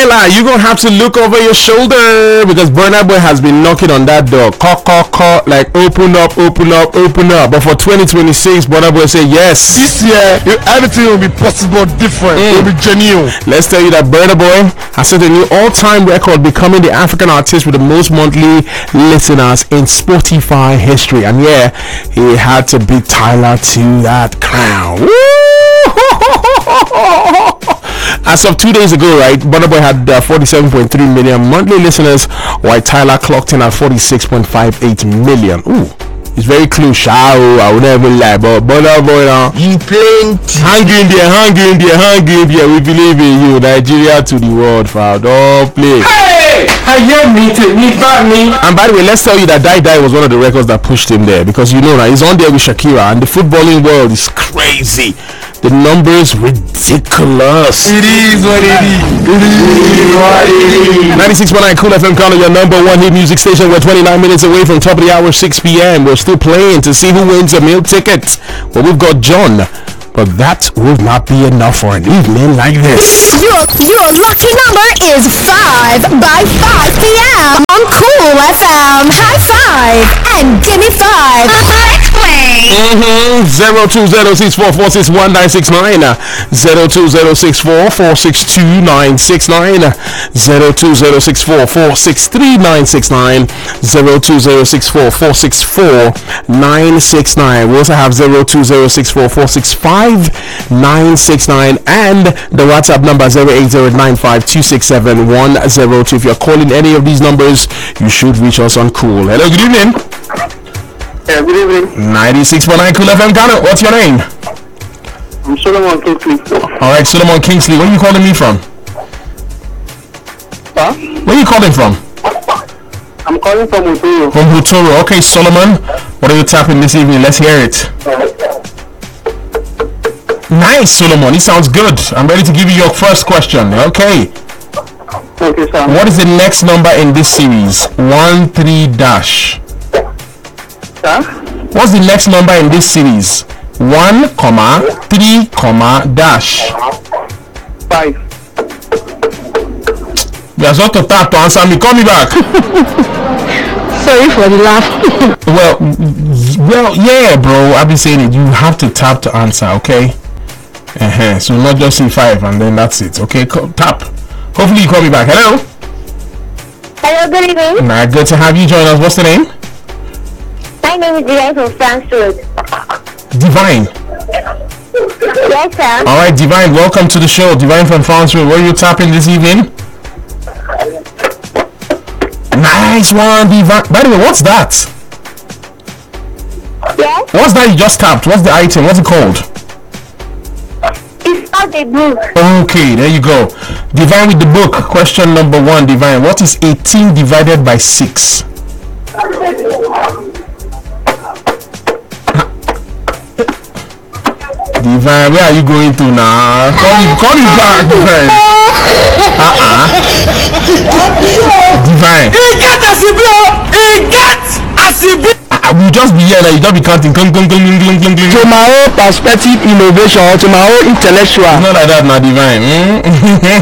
Tyler, you're going to have to look over your shoulder because Burna Boy has been knocking on that door. Like open up. But for 2026, Burna Boy said yes. This year, everything will be possible, different. It will be genuine. Let's tell you that Burna Boy has set a new all-time record, becoming the African artist with the most monthly listeners in Spotify history. And yeah, he had to beat Tyler to that crown. As of 2 days ago, right, Burna Boy had 47.3 million monthly listeners, while Tyler clocked in at 46.58 million. Ooh, it's very close. I will never lie, but Burna Boy now, you playing hang in there. We believe in you, Nigeria to the world, fam. Don't play. Hey, I hear me. And by the way, let's tell you that Die was one of the records that pushed him there, because you know that he's on there with Shakira, and the footballing world is crazy. The numbers ridiculous. It is what it is. 96.9 Cool FM, calling your number one hit music station. We're 29 minutes away from top of the hour, 6 p.m. We're still playing to see who wins a meal ticket. But we've got John. But that will not be enough for an evening like this. Your lucky number is 5 by 5 p.m. on Cool FM. High five and give me 5. Let's play. 0206446169, 0206446269, 0206446369, 0206446469. We also have 02064465,969, and the WhatsApp number 08095267102. If you're calling any of these numbers, you should reach us on Cool. Hello, good evening. Yeah, good evening. 96.9 Cool FM, Ghana. What's your name? I'm Solomon Kingsley. Alright, Solomon Kingsley. Where are you calling me from? Huh? Where are you calling from? I'm calling from Hutoro. From Hutoro. Okay, Solomon. What are you tapping this evening? Let's hear it. Nice, Solomon. It sounds good. I'm ready to give you your first question. Okay. Okay, sir. What is the next number in this series? 13-. Sir? What's the next number in this series? 1, 3, dash. 5. You are supposed to tap to answer me. Call me back. Sorry for the laugh. well, yeah, bro. I've been saying it. You have to tap to answer, okay? So not just say 5 and then that's it, okay? Tap. Hopefully you call me back. Hello? Hello, good evening. Nah, good to have you join us. What's the name? My name is Divine from France Road. Divine. Yes, sir. Alright, Divine, welcome to the show. Divine from France Road. Where are you tapping this evening? Nice one, Divine. By the way, what's that? Yes? What's that you just tapped? What's the item? What's it called? It's not a book. Okay, there you go. Divine with the book. Question number 1, Divine. What is 18 divided by 6? Divine, where are you going to now? Call me back, Divine. Divine. He get a CB. We just be here now. You just be counting. To my own perspective, innovation, to my own intellectual. Not like that now, Divine.